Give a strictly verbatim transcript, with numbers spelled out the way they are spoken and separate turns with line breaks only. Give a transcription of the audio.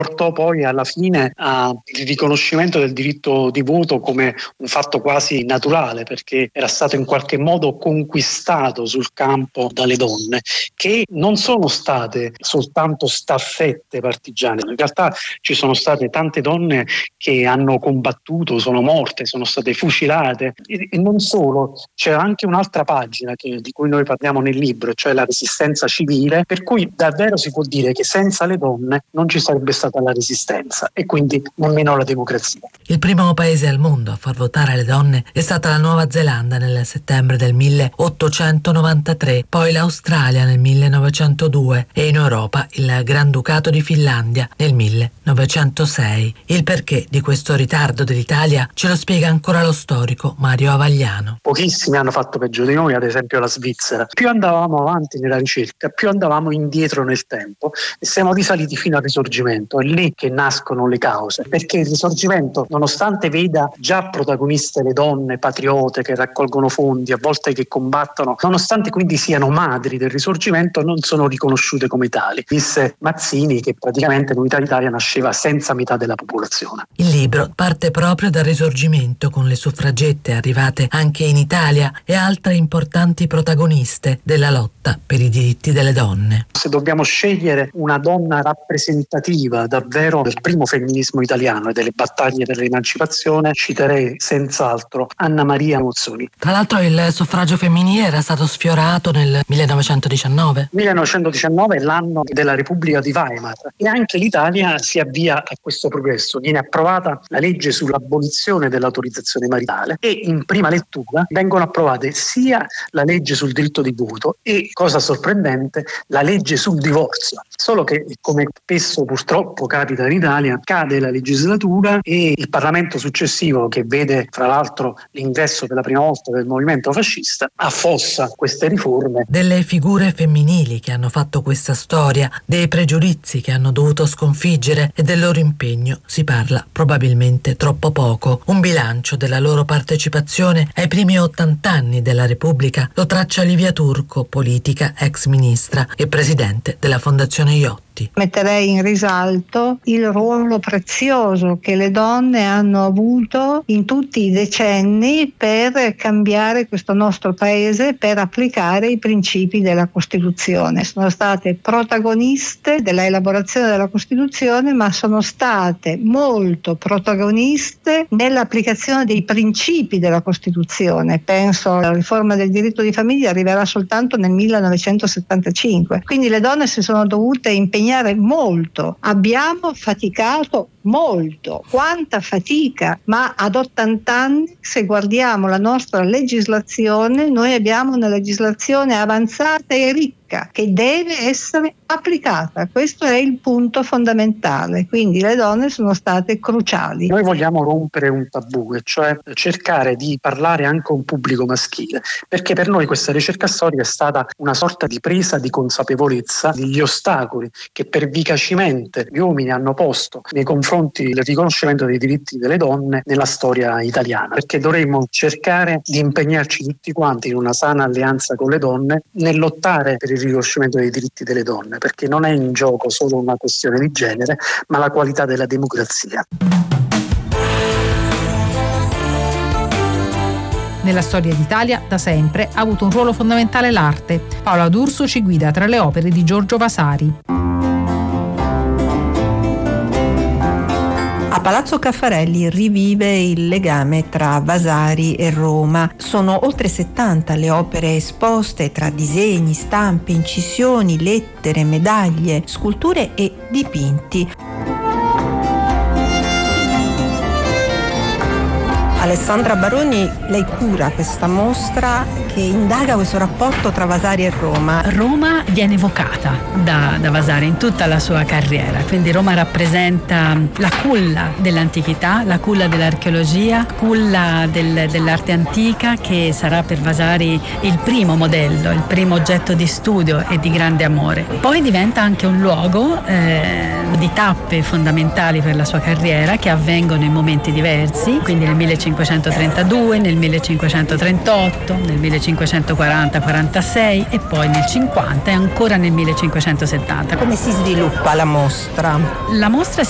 portò poi alla fine al riconoscimento del diritto di voto come un fatto quasi naturale, perché era stato in qualche modo conquistato sul campo dalle donne, che non sono state soltanto staffette partigiane. In realtà ci sono state tante donne che hanno combattuto, sono morte, sono state fucilate, e, e non solo, c'è anche un'altra pagina che, di cui noi parliamo nel libro, cioè la resistenza civile, per cui davvero si può dire che senza le donne non ci sarebbe stata la resistenza e quindi nemmeno la democrazia.
Il primo paese al mondo a far votare le donne è stata la Nuova Zelanda nel settembre del milleottocentonovantatré, poi l'Australia nel millenovecentodue e in Europa il Granducato di Finlandia nel millenovecentosei. Il perché di questo ritardo dell'Italia ce lo spiega ancora lo storico Mario Avagliano.
Pochissimi hanno fatto peggio di noi, ad esempio la Svizzera. Più andavamo avanti nella ricerca, più andavamo indietro nel tempo e siamo risaliti fino al Risorgimento. È lì che nascono le cause, perché il Risorgimento, nonostante veda già protagoniste le donne patriote che raccolgono fondi, a volte che combattono, nonostante quindi siano madri del Risorgimento, non sono riconosciute come tali. Disse Mazzini che praticamente l'Unità d'Italia nasceva senza metà della popolazione.
Il libro parte proprio dal Risorgimento, con le suffragette arrivate anche in Italia e altre importanti protagoniste della lotta per i diritti delle donne.
Se dobbiamo scegliere una donna rappresentativa davvero del primo femminismo italiano e delle battaglie per l'emancipazione, citerei senz'altro Anna Maria Mozzoni.
Tra l'altro il suffragio femminile era stato sfiorato nel millenovecentodiciannove.
millenovecentodiciannove è l'anno della Repubblica di Weimar e anche l'Italia si avvia a questo progresso. Viene approvata la legge sull'abolizione dell'autorizzazione maritale e in prima lettura vengono approvate sia la legge sul diritto di voto e, cosa sorprendente, la legge sul divorzio. Solo che, come spesso purtroppo capita in Italia, cade la legislatura e il Parlamento successivo, che vede fra l'altro l'ingresso per la prima volta del movimento fascista, affossa queste riforme.
Delle figure femminili che hanno fatto questa storia, dei pregiudizi che hanno dovuto sconfiggere e del loro impegno si parla probabilmente troppo poco. Un bilancio della loro partecipazione ai primi ottant'anni della Repubblica lo traccia Livia Turco, politica, ex ministra e presidente della Fondazione Iotti.
Metterei in risalto il ruolo prezioso che le donne hanno avuto in tutti i decenni per cambiare questo nostro paese, per applicare i principi della Costituzione. Sono state protagoniste della elaborazione della Costituzione, ma sono state molto protagoniste nell'applicazione dei principi della Costituzione. Penso alla riforma del diritto di famiglia arriverà soltanto nel millenovecentosettantacinque. Quindi le donne si sono dovute impegnare molto, abbiamo faticato molto, quanta fatica, ma ad ottanta anni, se guardiamo la nostra legislazione, noi abbiamo una legislazione avanzata e ricca che deve essere applicata. Questo è il punto fondamentale, quindi le donne sono state cruciali.
Noi vogliamo rompere un tabù, e cioè cercare di parlare anche a un pubblico maschile, perché per noi questa ricerca storica è stata una sorta di presa di consapevolezza degli ostacoli che pervicacemente gli uomini hanno posto nei confronti del riconoscimento dei diritti delle donne nella storia italiana, perché dovremmo cercare di impegnarci tutti quanti in una sana alleanza con le donne nel lottare per il riconoscimento dei diritti delle donne, perché non è in gioco solo una questione di genere, ma la qualità della democrazia.
Nella storia d'Italia, da sempre, ha avuto un ruolo fondamentale l'arte. Paola D'Urso ci guida tra le opere di Giorgio Vasari.
A Palazzo Caffarelli rivive il legame tra Vasari e Roma. Sono oltre settanta le opere esposte tra disegni, stampe, incisioni, lettere, medaglie, sculture e dipinti. Alessandra Baroni, lei cura questa mostra che indaga questo rapporto tra Vasari e Roma.
Roma viene evocata da, da Vasari in tutta la sua carriera, quindi Roma rappresenta la culla dell'antichità, la culla dell'archeologia, culla del, dell'arte antica, che sarà per Vasari il primo modello, il primo oggetto di studio e di grande amore. Poi diventa anche un luogo eh, di tappe fondamentali per la sua carriera, che avvengono in momenti diversi, quindi nel millecinquecentotrentadue, nel millecinquecentotrentotto, nel millecinquecentoquaranta quarantasei e poi nel cinquanta e ancora nel millecinquecentosettanta.
Come si sviluppa la mostra?
La mostra